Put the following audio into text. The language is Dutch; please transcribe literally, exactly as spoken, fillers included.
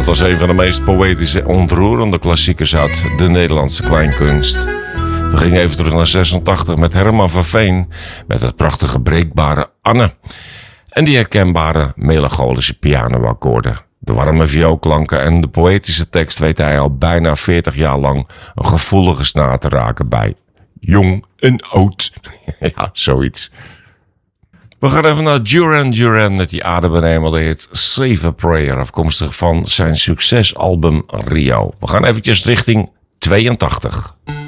Dat was een van de meest poëtische, ontroerende klassiekers uit de Nederlandse kleinkunst. We gingen even terug naar zesentachtig met Herman van Veen, met het prachtige breekbare Anne. En die herkenbare melancholische pianoakkoorden. De warme vioolklanken en de poëtische tekst weet hij al bijna veertig jaar lang een gevoelige snaar te raken bij jong en oud. Ja, zoiets. We gaan even naar Duran Duran met die adembenemende hit Save a Prayer, afkomstig van zijn succesalbum Rio. We gaan eventjes richting tweeëntachtig.